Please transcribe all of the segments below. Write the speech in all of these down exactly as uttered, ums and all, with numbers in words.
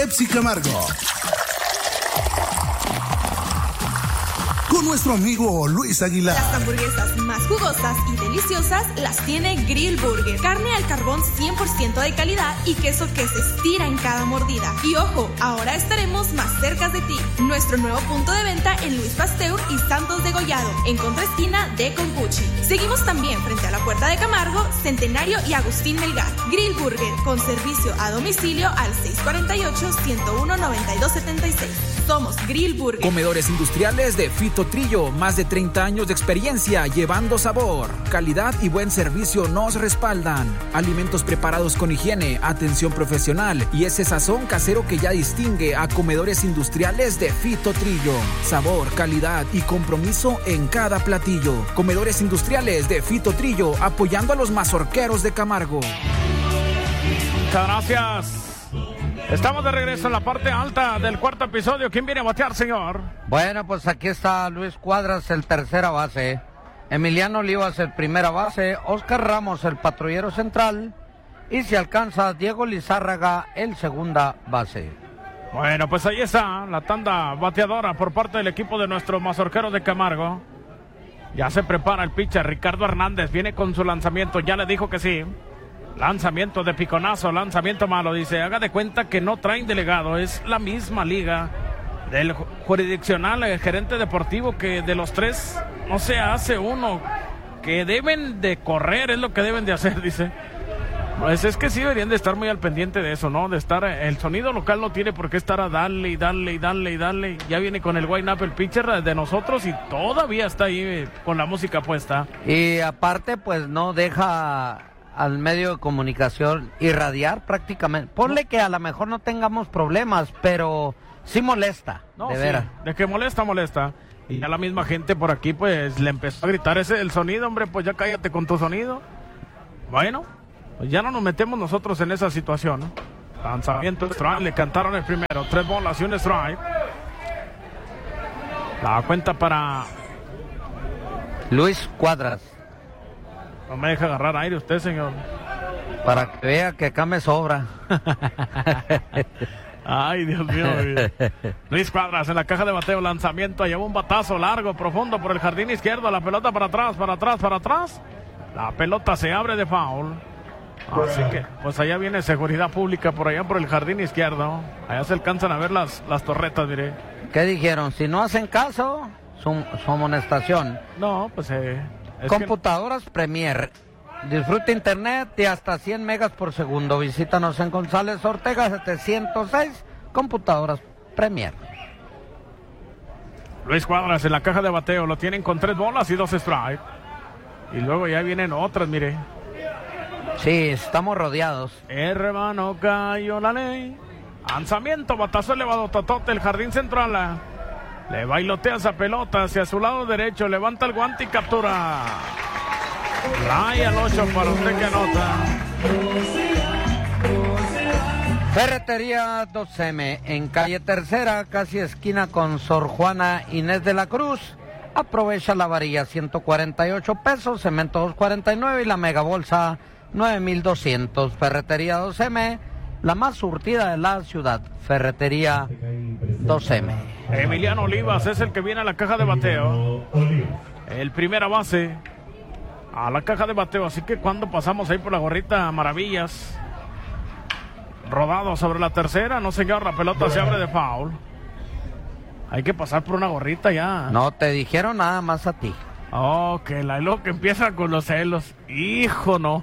Pepsi Camargo. Con nuestro amigo Luis Aguilar. Las hamburguesas más jugosas y deliciosas las tiene Grill Burger. Carne al carbón cien por ciento de calidad y queso que se estira en cada mordida. Y ojo, ahora estaremos más cerca de ti. Nuestro nuevo punto de venta en Luis Pasteur y Santos de Gollado, en contraesquina de Concuchi. Seguimos también frente a la Puerta de Camargo, Centenario y Agustín Melgar. Grill Burger, con servicio a domicilio al seis cuatro ocho, uno uno, nueve dos siete seis. Somos Grill Burger. Comedores industriales de Fito Trillo, más de treinta años de experiencia llevando sabor, calidad y buen servicio nos respaldan. Alimentos preparados con higiene, atención profesional y ese sazón casero que ya distingue a Comedores industriales de Fito Trillo. Sabor, calidad y compromiso en cada platillo. Comedores industriales de Fito Trillo, apoyando a los mazorqueros de Camargo. Muchas gracias. Estamos de regreso en la parte alta del cuarto episodio. ¿Quién viene a batear, señor? Bueno, pues aquí está Luis Cuadras, el tercera base. Emiliano Olivas, el primera base. Oscar Ramos, el patrullero central. Y si alcanza, Diego Lizárraga, el segunda base. Bueno, pues ahí está la tanda bateadora por parte del equipo de nuestro mazorquero de Camargo. Ya se prepara el pitcher Ricardo Hernández. Viene con su lanzamiento. Ya le dijo que sí. Lanzamiento de piconazo, lanzamiento malo. Dice, haga de cuenta que no traen delegado. Es la misma liga del jurisdiccional, el gerente deportivo, que de los tres no se hace uno. Que deben de correr, es lo que deben de hacer, dice. Pues es que sí deberían de estar muy al pendiente de eso, ¿no? De estar, el sonido local no tiene por qué estar a darle y darle y darle y darle. Ya viene con el wind-up el pitcher de nosotros y todavía está ahí con la música puesta. Y aparte, pues no deja al medio de comunicación irradiar prácticamente. Ponle que a lo mejor no tengamos problemas, pero sí molesta, no, de sí, veras. De que molesta, molesta. Y ya la misma gente por aquí, pues, le empezó a gritar ese el sonido, hombre, pues ya cállate con tu sonido. Bueno, pues ya no nos metemos nosotros en esa situación, ¿no? Lanzamiento strike, le cantaron el primero, tres bolas y un strike. La cuenta para Luis Cuadras. No me deja agarrar aire usted, señor. Para que vea que acá me sobra. Ay, Dios mío, mi vida. Luis Cuadras en la caja de bateo, lanzamiento, lleva un batazo largo, profundo por el jardín izquierdo, la pelota para atrás, para atrás, para atrás. La pelota se abre de foul. Así que, pues allá viene seguridad pública por allá por el jardín izquierdo. Allá se alcanzan a ver las, las torretas, diré. ¿Qué dijeron? Si no hacen caso, su, su amonestación. No, pues eh, computadoras que... Premier. Disfruta internet y hasta cien megas por segundo. Visítanos en González Ortega setecientos seis, computadoras Premier. Luis Cuadras en la caja de bateo, lo tienen con tres bolas y dos strikes. Y luego ya vienen otras, mire. Sí, estamos rodeados. Hermano, cayó la ley. Lanzamiento, batazo elevado, totote, el jardín central. Le bailotea esa pelota hacia su lado derecho, levanta el guante y captura. Raya al ocho para usted que anota. Ferretería dos eme en calle Tercera, casi esquina con Sor Juana Inés de la Cruz. Aprovecha la varilla, ciento cuarenta y ocho pesos, cemento dos cuarenta y nueve y la mega bolsa nueve mil doscientos. Ferretería dos eme, la más surtida de la ciudad. Ferretería dos eme. Emiliano Olivas es el que viene a la caja de bateo. El primera base a la caja de bateo, así que cuando pasamos ahí por la gorrita, maravillas. Rodado sobre la tercera, no señor, la pelota se abre de foul. Hay que pasar por una gorrita ya. No te dijeron nada más a ti. Oh, que la lo que empieza con los celos. Hijo, no.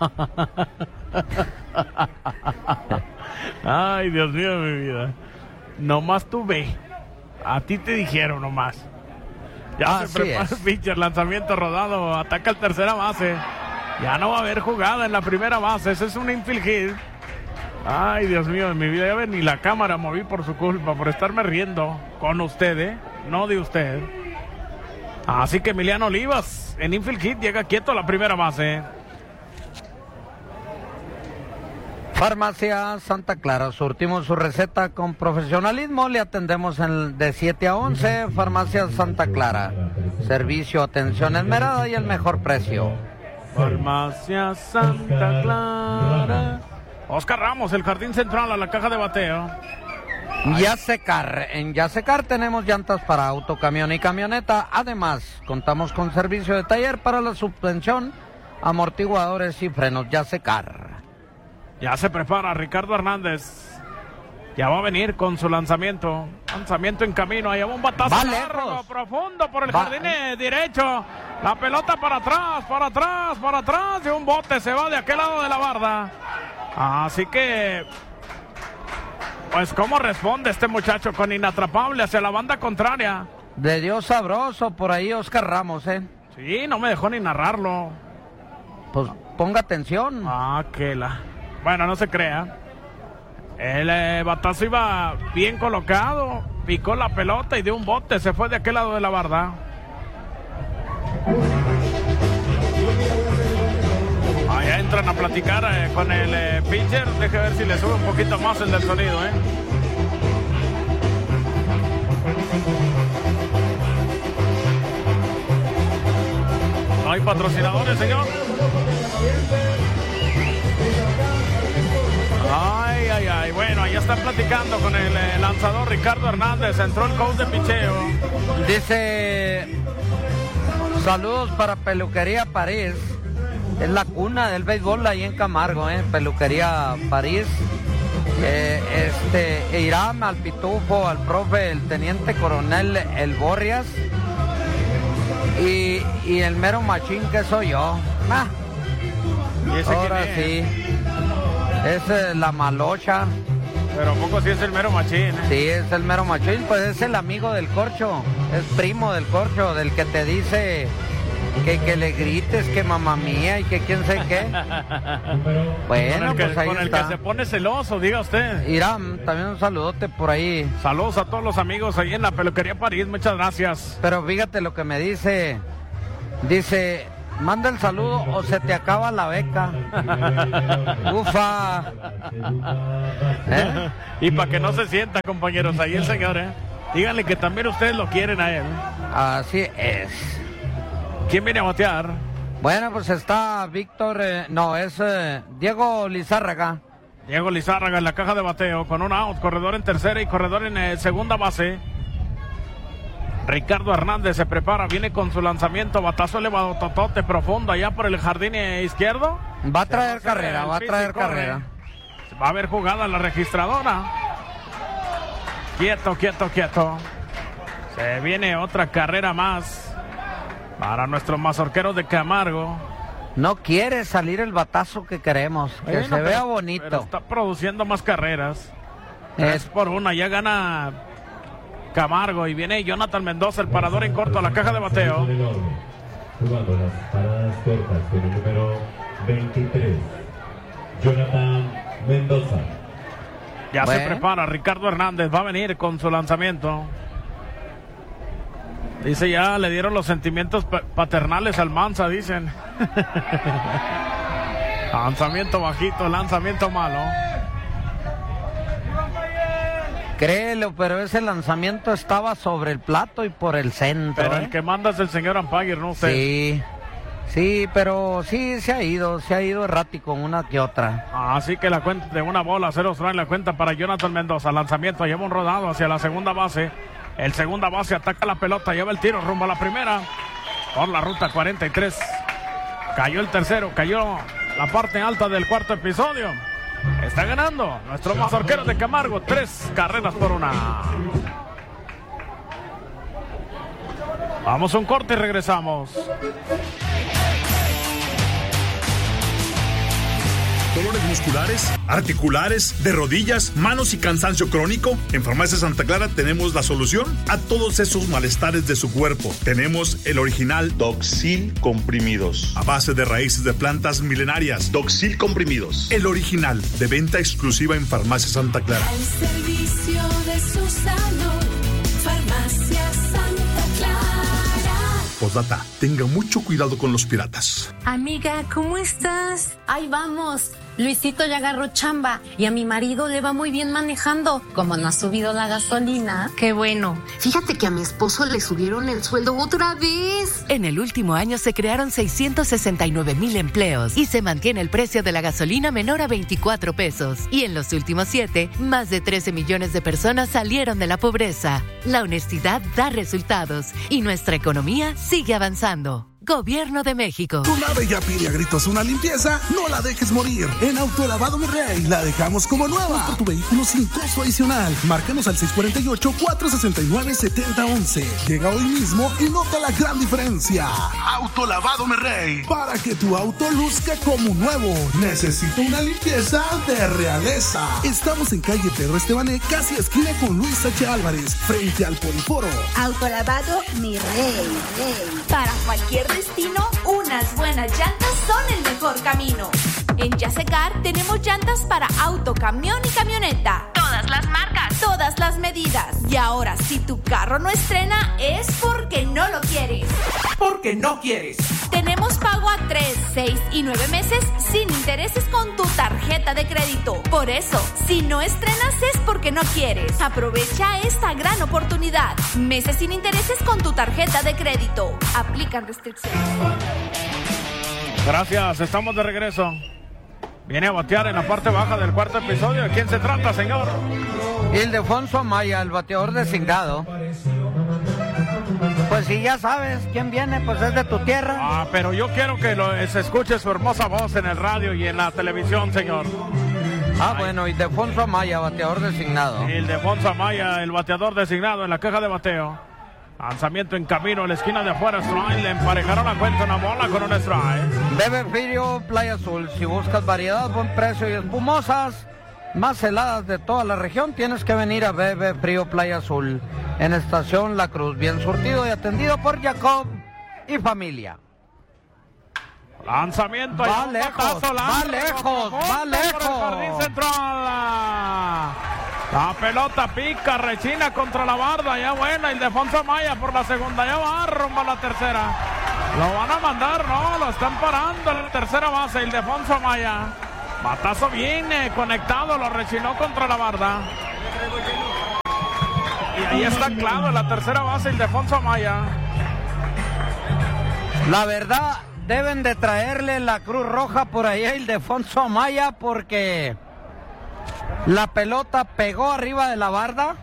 Ay, Dios mío, mi vida. Nomás tú ve. A ti te dijeron nomás. Ya Así se prepara es. el pitcher, lanzamiento rodado, ataca el tercera base. Ya no va a haber jugada en la primera base, ese es un infield hit. Ay, Dios mío, en mi vida, ya ven, ni la cámara moví por su culpa, por estarme riendo con usted, ¿eh? No de usted. Así que Emiliano Olivas, en infield hit, llega quieto a la primera base. Farmacia Santa Clara, surtimos su receta con profesionalismo, le atendemos en, de siete a once, Farmacia Santa Clara. Servicio, atención esmerada y el mejor precio. Farmacia Santa Clara. Oscar Ramos, el jardín central a la caja de bateo. Yasecar. En Yasecar tenemos llantas para auto, camión y camioneta. Además, contamos con servicio de taller para la suspensión, amortiguadores y frenos. Yasecar. Ya se prepara Ricardo Hernández. Ya va a venir con su lanzamiento. Lanzamiento en camino. Ahí va un batazo Va largo, lejos. profundo por el Va. jardín derecho. La pelota para atrás, para atrás, para atrás. Y un bote se va de aquel lado de la barda. Así que... Pues cómo responde este muchacho con inatrapable hacia la banda contraria. De Dios sabroso por ahí Oscar Ramos, ¿eh? Sí, no me dejó ni narrarlo. Pues ponga atención. Ah, que la... Bueno, no se crea. El eh, batazo iba bien colocado, picó la pelota y dio un bote, se fue de aquel lado de la barda. Allá entran a platicar eh, con el eh, pitcher. Deje ver si le sube un poquito más el del sonido, ¿eh? No hay patrocinadores, señor. Ay, ay, ay. Bueno, ahí están platicando con el eh, lanzador Ricardo Hernández. Entró el coach de picheo. Dice, saludos para Peluquería París. Es la cuna del béisbol ahí en Camargo, ¿eh? Peluquería París. Eh, este, Irán, al Pitufo, al profe, el teniente coronel, el Borrias. Y, y el mero machín que soy yo. Ah, ¿Y ese ahora quién es? sí. Es eh, la malocha. Pero poco sí es el mero machín, ¿eh? Sí, es el mero machín, pues es el amigo del corcho, es primo del corcho, del que te dice que, que le grites, que mamá mía y que quién sé qué. Bueno, con el, que, pues ahí con el está. que se pone celoso, diga usted. Irán, también un saludote por ahí. Saludos a todos los amigos ahí en la Peluquería París, muchas gracias. Pero fíjate lo que me dice, dice, manda el saludo o se te acaba la beca. Ufa. ¿Eh? Y para que no se sienta, compañeros, ahí el señor, ¿eh? Díganle que también ustedes lo quieren a él. Así es. ¿Quién viene a batear? Bueno, pues está Víctor, eh, no, es eh, Diego Lizárraga. Diego Lizárraga en la caja de bateo con un out, corredor en tercera y corredor en eh, segunda base. Ricardo Hernández se prepara, viene con su lanzamiento, batazo elevado, totote profundo allá por el jardín eh, izquierdo. Va a traer Se va carrera, el va a piso traer y corre. carrera. Va a haber jugada en la registradora. Quieto, quieto, quieto. Se viene otra carrera más para nuestros mazorqueros de Camargo. No quiere salir el batazo que queremos, que Bueno, se pero- vea pero bonito. está produciendo más carreras. Es- Tres por una, ya gana Camargo y viene Jonathan Mendoza, el parador en corto a la caja de bateo. Jugando las paradas cortas con el número veintitrés, Jonathan Mendoza. Ya se Bueno. prepara Ricardo Hernández, va a venir con su lanzamiento. Dice, ya le dieron los sentimientos pa- paternales al Mansa, dicen. Lanzamiento bajito, lanzamiento malo. Créelo, pero ese lanzamiento estaba sobre el plato y por el centro. Pero ¿eh? el que manda es el señor Ampagir, no usted. Sí, sí, pero sí se ha ido, se ha ido errático una que otra. Así que la cuenta de una bola, cero strike, la cuenta para Jonathan Mendoza. Lanzamiento, lleva un rodado hacia la segunda base. El segunda base ataca la pelota, lleva el tiro rumbo a la primera. Por la ruta cuarenta y tres. Cayó el tercero, cayó la parte alta del cuarto episodio. Está ganando nuestro mazorquero de Camargo, tres carreras por una. Vamos a un corte y regresamos. Dolores musculares, articulares, de rodillas, manos y cansancio crónico. En Farmacia Santa Clara tenemos la solución a todos esos malestares de su cuerpo. Tenemos el original Doxil comprimidos. a base de raíces de plantas milenarias. Doxil comprimidos. El original de venta exclusiva en Farmacia Santa Clara. Al servicio de su salud, Farmacia Santa Clara. Postdata, tenga mucho cuidado con los piratas. Amiga, ¿cómo estás? Ahí vamos. Luisito ya agarró chamba y a mi marido le va muy bien manejando. Como no ha subido la gasolina. Qué bueno. Fíjate que a mi esposo le subieron el sueldo otra vez. En el último año se crearon seiscientos sesenta y nueve mil empleos y se mantiene el precio de la gasolina menor a veinticuatro pesos. Y en los últimos siete, más de trece millones de personas salieron de la pobreza. La honestidad da resultados y nuestra economía sigue avanzando. Gobierno de México. Tu nave ya pide a gritos una limpieza, no la dejes morir. En Autolavado Mi Rey la dejamos como nueva. Por tu vehículo sin costo adicional. Márcanos al seis cuatro ocho, cuatro seis nueve, siete cero uno uno. Llega hoy mismo y nota la gran diferencia. Autolavado Mi Rey, para que tu auto luzca como nuevo. Necesito una limpieza de realeza. Estamos en calle Pedro Estebané, casi esquina con Luis H. Álvarez, frente al Poliforo. Autolavado Mi Rey, Rey. Para cualquier destino, unas buenas llantas son el mejor camino. En Yasecar tenemos llantas para auto, camión y camioneta. Todas las marcas, todas las medidas. Y ahora, si tu carro no estrena, es porque no lo quieres. Porque no quieres. Tenemos pago a tres, seis y nueve meses sin intereses con tu tarjeta de crédito. Por eso, si no estrenas es porque no quieres. Aprovecha esta gran oportunidad. Meses sin intereses con tu tarjeta de crédito. Aplican restricciones. Gracias, estamos de regreso. Viene a batear en la parte baja del cuarto episodio. ¿De quién se trata, señor? Ildefonso Amaya, el bateador designado. Pues si ya sabes quién viene, pues es de tu tierra. Ah, pero yo quiero que lo, se escuche su hermosa voz en el radio y en la televisión, señor. Ah, Ay. Bueno, Ildefonso Amaya, bateador designado. Ildefonso Amaya, el bateador designado en la caja de bateo. Lanzamiento en camino, en la esquina de afuera, strike. Le emparejaron la cuenta, una bola con un strike. Bebe Frío, Playa Azul. Si buscas variedad, buen precio y espumosas más heladas de toda la región, tienes que venir a Bebe Frío, Playa Azul. En Estación La Cruz, bien surtido y atendido por Jacob y familia. Lanzamiento. Va lejos, batazo, va lejos, va lejos. Jardín central. La pelota pica, rechina contra la barda, ya buena, Ildefonso Amaya por la segunda, ya va rumbo a la tercera. Lo van a mandar, no, lo están parando en la tercera base, Ildefonso Amaya. Batazo viene conectado, lo rechinó contra la barda. Y ahí está claro en la tercera base, Ildefonso Amaya. La verdad, deben de traerle la Cruz Roja por ahí a Ildefonso Amaya porque la pelota pegó arriba de la barda.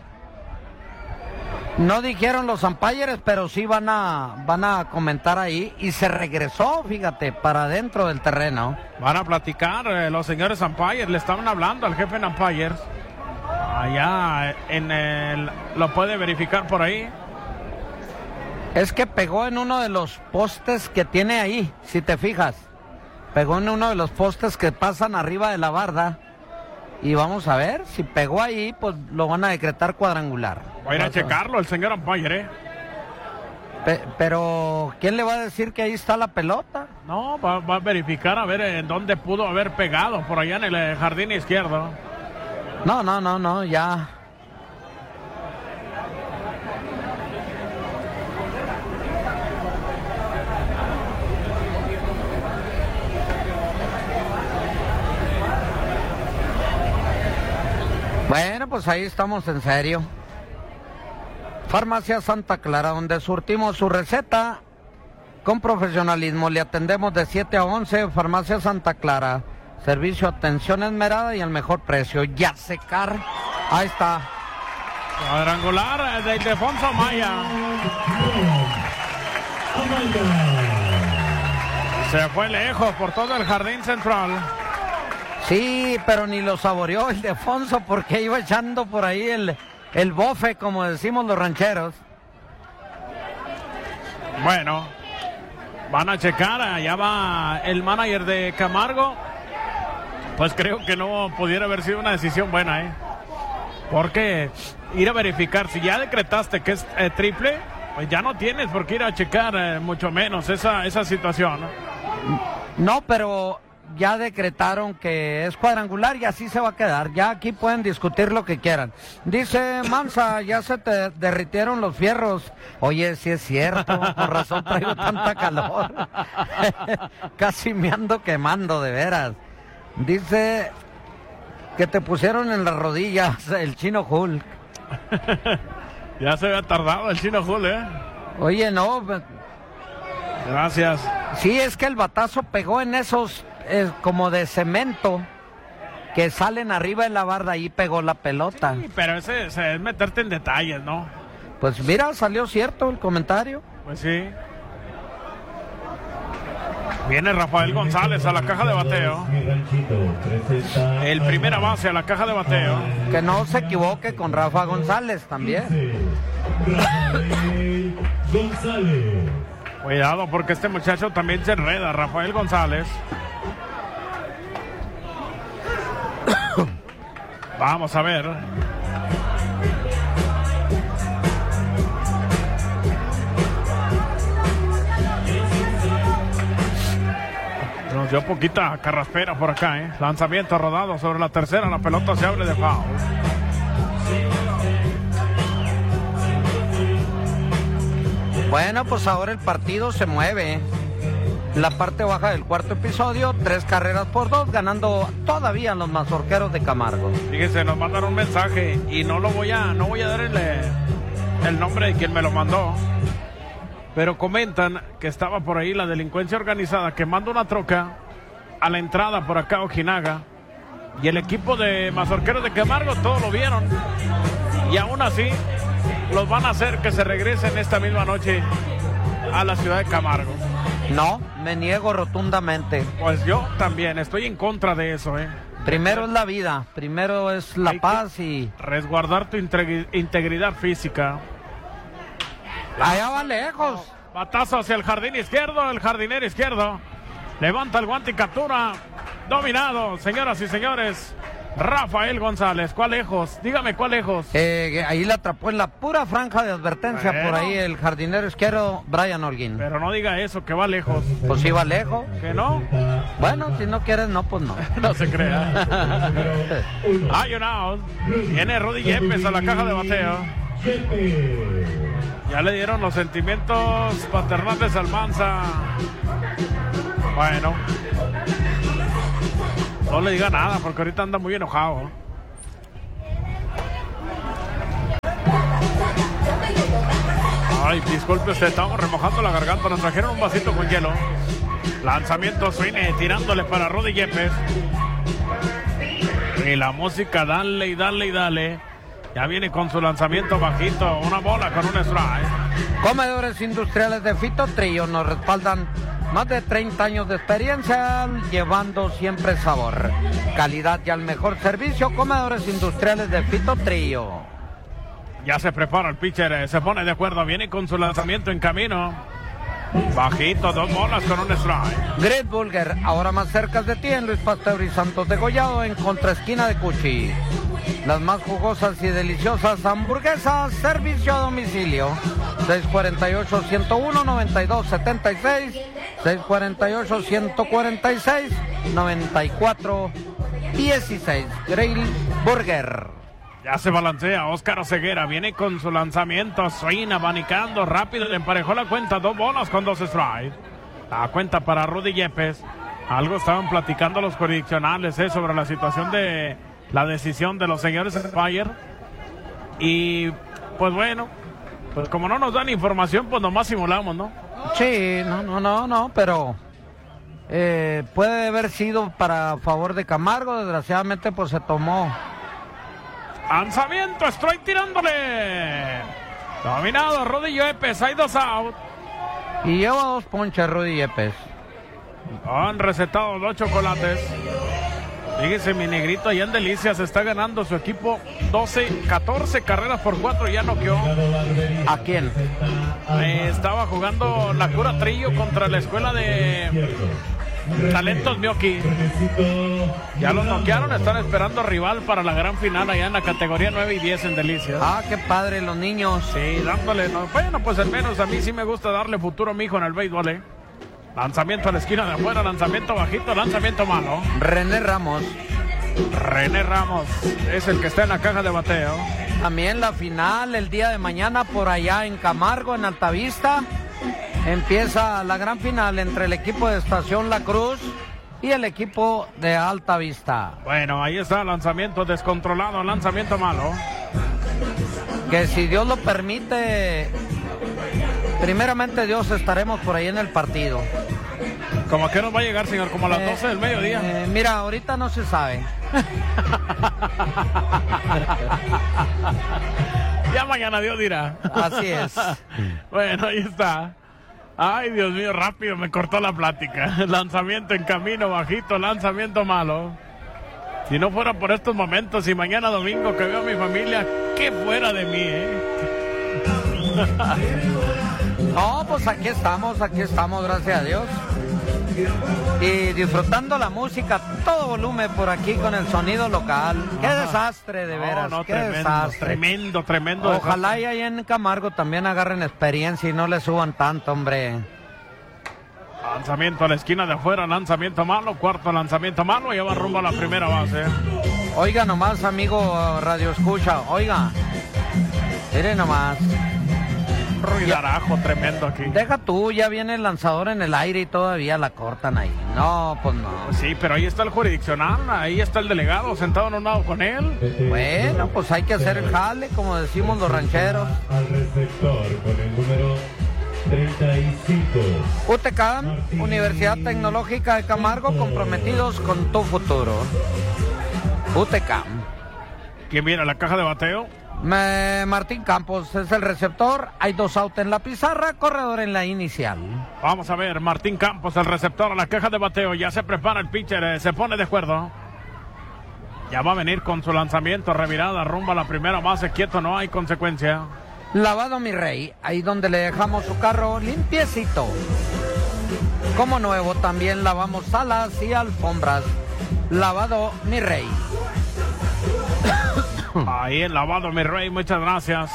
No dijeron los umpires, pero sí van a van a comentar ahí. Y se regresó, fíjate, para dentro del terreno. Van a platicar eh, los señores umpires. Le estaban hablando al jefe de umpires. Allá en el... Lo puede verificar por ahí. Es que pegó en uno de los postes que tiene ahí, si te fijas. Pegó en uno de los postes que pasan arriba de la barda. Y vamos a ver, si pegó ahí, pues lo van a decretar cuadrangular. Va a ir a checarlo el señor umpire, ¿eh? Pe- pero, ¿quién le va a decir que ahí está la pelota? No, va, va a verificar a ver en dónde pudo haber pegado, por allá en el jardín izquierdo. No, no, no, no, ya. Bueno, pues ahí estamos en serio. Farmacia Santa Clara, donde surtimos su receta con profesionalismo. Le atendemos de siete a once. Farmacia Santa Clara. Servicio, atención esmerada y el mejor precio. Yasecar. Ahí está. Cuadrangular de Ildefonso Amaya. Se fue lejos por todo el jardín central. Sí, pero ni lo saboreó Ildefonso porque iba echando por ahí el, el bofe, como decimos los rancheros. Bueno, van a checar, allá va el manager de Camargo. Pues creo que no pudiera haber sido una decisión buena, ¿eh? Porque ir a verificar, si ya decretaste que es eh, triple, pues ya no tienes por qué ir a checar eh, mucho menos esa, esa situación, ¿no? No, pero ya decretaron que es cuadrangular y así se va a quedar. Ya aquí pueden discutir lo que quieran. Dice Mansa, ya se te derritieron los fierros. Oye, sí es cierto, por razón traigo tanta calor. Casi me ando quemando, de veras. Dice que te pusieron en las rodillas el Chino Hulk. Ya se había tardado el Chino Hulk, ¿eh? Oye, no. Gracias. Sí, es que el batazo pegó en esos eh, como de cemento que salen arriba de la barda y pegó la pelota. Sí, pero ese, ese es meterte en detalles, ¿no? Pues mira, salió cierto el comentario. Pues sí. Viene Rafael González a la caja de bateo. El primera base a la caja de bateo. Que no se equivoque con Rafa González también. Rafael González. Cuidado porque este muchacho también se enreda, Rafael González. Vamos a ver. Nos dio poquita carraspera por acá, ¿eh? Lanzamiento rodado sobre la tercera, la pelota se abre de foul. Bueno, pues ahora el partido se mueve. La parte baja del cuarto episodio, tres carreras por dos, ganando todavía los mazorqueros de Camargo. Fíjense, nos mandan un mensaje y no lo voy a, no voy a dar el, el nombre de quien me lo mandó. Pero comentan que estaba por ahí la delincuencia organizada quemando una troca a la entrada por acá a Ojinaga. Y el equipo de mazorqueros de Camargo todos lo vieron. Y aún así los van a hacer que se regresen esta misma noche a la ciudad de Camargo. No, me niego rotundamente. Pues yo también estoy en contra de eso, ¿eh? Primero es la vida, primero es la Hay paz y... resguardar tu integri- integridad física. Allá va lejos. Batazo hacia el jardín izquierdo, el jardinero izquierdo. Levanta el guante y captura. Dominado, señoras y señores. Rafael González, ¿cuál lejos? Dígame, ¿cuál lejos? Eh, ahí la atrapó en la pura franja de advertencia, bueno, por ahí el jardinero izquierdo, Brian Holguín. Pero no diga eso, que va lejos. Pues sí va lejos. ¿Que no? Bueno, si no quieres, no, pues no. No se crea. Hay un out. Viene Rudy Yepes a la caja de bateo. Ya le dieron los sentimientos paternales al Manza. Bueno. No le diga nada porque ahorita anda muy enojado. Ay, disculpe usted, estamos remojando la garganta. Nos trajeron un vasito con hielo. Lanzamiento Swine tirándole para Rudy Yepes. Y la música, dale y dale y dale. Ya viene con su lanzamiento bajito. Una bola con un strike. Comedores industriales de Fito Trillo nos respaldan más de treinta años de experiencia, llevando siempre sabor, calidad y al mejor servicio. Comedores industriales de Fito Trillo. Ya se prepara el pitcher, se pone de acuerdo, viene con su lanzamiento en camino. Bajito, dos bolas con un strike. Great Burger, ahora más cerca de ti en Luis Pasteur y Santos de Gollado, en contraesquina de Cuchi. Las más jugosas y deliciosas hamburguesas, servicio a domicilio. seis cuatro ocho, uno cero uno, nueve dos siete seis, seis cuatro ocho, uno cuatro seis, nueve cuatro uno seis. Great Burger. Ya se balancea Óscar Ceguera, viene con su lanzamiento, swing, abanicando rápido, le emparejó la cuenta, dos bolas con dos strikes. La cuenta para Rudy Yepes. Algo estaban platicando los jurisdiccionales eh, sobre la situación de la decisión de los señores Empire. Y pues bueno, pues como no nos dan información, pues nomás simulamos, ¿no? Sí, no, no, no, no, pero eh, puede haber sido para favor de Camargo, desgraciadamente pues se tomó. Lanzamiento, strike tirándole. Dominado Rudy Yepes, hay dos out. Y lleva dos ponches Rudy Yepes. Han recetado dos chocolates. Fíjese, mi negrito allá en Delicias está ganando su equipo doce, catorce carreras por cuatro, ya noqueó. ¿A quién? Eh, estaba jugando la Cura Trillo contra la escuela de Talentos Mioki. Ya los noquearon, están esperando rival para la gran final allá en la categoría nueve y diez en Delicias. Ah, qué padre, los niños. Sí, dándole, no, bueno, pues al menos a mí sí me gusta darle futuro a mi hijo en el béisbol, eh. Lanzamiento a la esquina de afuera, lanzamiento bajito, lanzamiento malo. René Ramos. René Ramos es el que está en la caja de bateo. También la final el día de mañana por allá en Camargo, en Altavista. Empieza la gran final entre el equipo de Estación La Cruz y el equipo de Alta Vista. Bueno, ahí está, lanzamiento descontrolado, lanzamiento malo. Que si Dios lo permite, primeramente Dios, estaremos por ahí en el partido. ¿Cómo a qué nos va a llegar, señor? ¿Como a las Eh, doce del mediodía? Eh, mira, ahorita no se sabe. Ya mañana Dios dirá. Así es. Bueno, ahí está. Ay, Dios mío, rápido me cortó la plática. Lanzamiento en camino, bajito, lanzamiento malo. Si no fuera por estos momentos y mañana domingo que veo a mi familia, ¿qué fuera de mí, eh? No, pues aquí estamos, aquí estamos, gracias a Dios. Y disfrutando la música, todo volumen por aquí con el sonido local. Qué Ajá. desastre, de veras, No, no, qué tremendo, desastre. tremendo, tremendo. Ojalá y ahí en Camargo también agarren experiencia y no le suban tanto, hombre. Lanzamiento a la esquina de afuera, lanzamiento malo, cuarto lanzamiento malo, y ya va rumbo a la primera base. Oiga nomás, amigo Radio Escucha, oiga. Mire nomás. Ruidarajo tremendo aquí. Deja tú, ya viene el lanzador en el aire y todavía la cortan ahí. No, pues no. Sí, pero ahí está el jurisdiccional, ahí está el delegado sentado en un lado con él. Bueno, pues hay que hacer el jale, como decimos los rancheros. Al receptor con el número treinta y cinco. U T C A M, Universidad Tecnológica de Camargo, comprometidos con tu futuro. U T C A M. ¿Quién viene a la caja de bateo? Me- Martín Campos es el receptor, hay dos outs en la pizarra, corredor en la inicial. Vamos a ver, Martín Campos, el receptor a la caja de bateo, ya se prepara el pitcher, eh, se pone de acuerdo. Ya va a venir con su lanzamiento, revirada, rumbo a la primera base, quieto, no hay consecuencia. Lavado mi rey, ahí donde le dejamos su carro limpiecito. Como nuevo también lavamos salas y alfombras. Lavado mi rey. Ahí el lavado, mi rey, muchas gracias.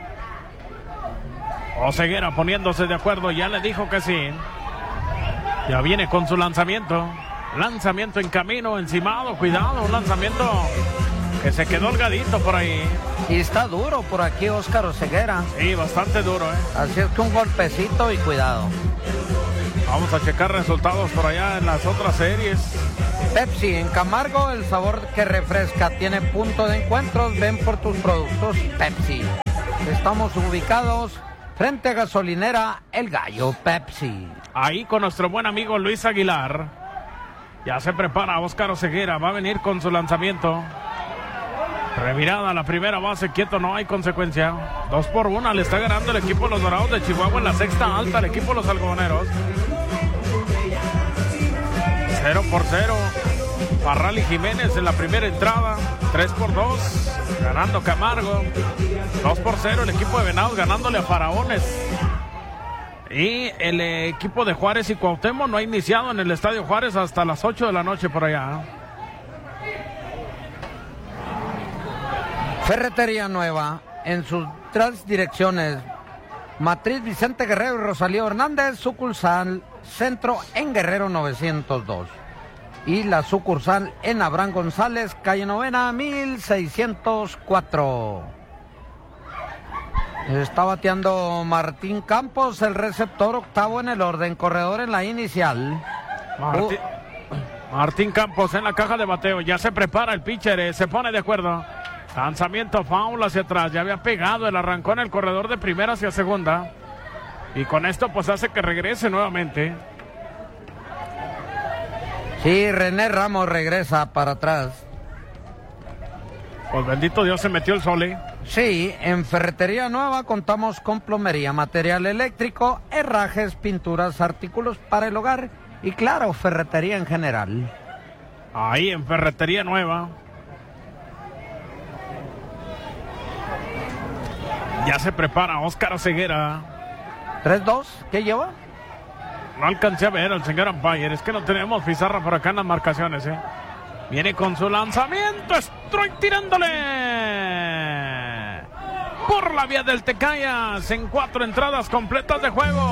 Oseguera poniéndose de acuerdo, ya le dijo que sí. Ya viene con su lanzamiento. Lanzamiento en camino, encimado, cuidado, un lanzamiento que se quedó holgadito por ahí. Y está duro por aquí Óscar Oseguera. Sí, bastante duro, ¿eh? Así es que un golpecito y cuidado. Vamos a checar resultados por allá en las otras series. Pepsi, en Camargo, el sabor que refresca. Tiene punto de encuentros. Ven por tus productos Pepsi. Estamos ubicados frente a gasolinera El Gallo. Pepsi. Ahí con nuestro buen amigo Luis Aguilar. Ya se prepara Óscar Oseguera. Va a venir con su lanzamiento. Revirada a la primera base, quieto, no hay consecuencia. Dos por una, le está ganando el equipo de los Dorados de Chihuahua en la sexta alta, el equipo de los Algodoneros. Cero por cero. Parral y Jiménez en la primera entrada. Tres por dos. Ganando Camargo. Dos por cero el equipo de Venados ganándole a Faraones. Y el eh, equipo de Juárez y Cuauhtémoc no ha iniciado en el Estadio Juárez hasta las ocho de la noche por allá. Ferretería Nueva, en sus tres direcciones. Matriz Vicente Guerrero y Rosalío Hernández, sucursal Centro en Guerrero novecientos dos. Y la sucursal en Abraham González, calle Novena, mil seiscientos cuatro. Está bateando Martín Campos, el receptor octavo en el orden, corredor en la inicial. Martín, Martín Campos en la caja de bateo, ya se prepara el pitcher, eh, se pone de acuerdo. Lanzamiento foul hacia atrás, ya había pegado el arrancón el corredor de primera hacia segunda. Y con esto pues hace que regrese nuevamente. Sí, René Ramos regresa para atrás. Pues bendito Dios, se metió el sole. Sí, en Ferretería Nueva contamos con plomería, material eléctrico, herrajes, pinturas, artículos para el hogar y claro, ferretería en general. Ahí en Ferretería Nueva. Ya se prepara Óscar Oseguera. tres dos, ¿qué lleva? No alcancé a ver al señor umpire, es que no tenemos pizarra por acá en las marcaciones, ¿eh? Viene con su lanzamiento, strike tirándole por la vía del Tecayas en cuatro entradas completas de juego.